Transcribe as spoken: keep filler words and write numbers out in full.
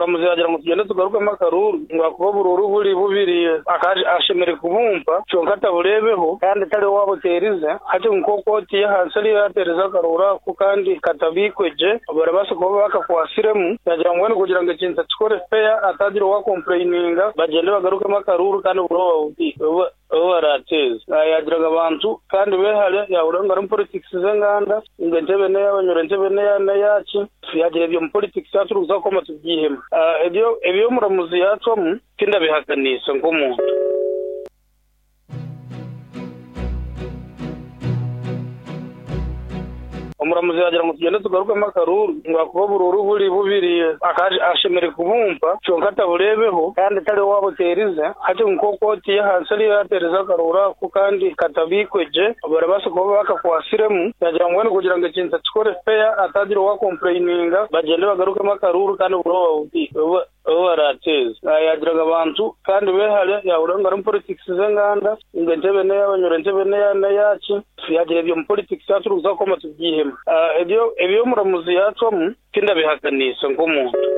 umuramuzi yagira ngo tugende tugarukemo akaruru ngo akuba bururu buri bubiriye akaje ashemere kubumva cyonka taburebeho kandi tari wabo terize ati nkokoti yahansari yatereza karura ku kandi katabikweje barabasa kuba bakakwasiremu yagira ngo kugira ngo ikintu cyikore fair atadiro wa complaininga bagende bagarukemo akaruru kandi buroba ubi barateza yagiraga abantu kandi behale yawuranga mu politics zenganda ingentebe ne y'abanyore ntebe ne yana yaci yagira byo mu politics yaturuza ko matubihema ebyo ebyo muramuzi yatwamu kinda bihakanisa ngomuntu umuramuzi yagira ngo tugende tugarukemo akaruru ngo akuba bururu buri bubiriye akaje ashemere kubumva cyonka taburebeho kandi tari wabo terize ati nkokoti yahansari yatereza karura ku kandi katabikweje barabasa kuba bakakwasiremu yagira ngo kugira ngo ikintu cyikore fair atadiro wa complaininga bagende bagarukemo akaruru kandi buroba ubi barateza yagiraga abantu kandi behale yawuranga mu politics zenganda ingentebe ne y'abanyore ntebe ne yana yaci yagira byo mu politics yaturuza ko matubihema ebyo ebyo muramuzi yatwamu kinda bihakanisa ngomuntu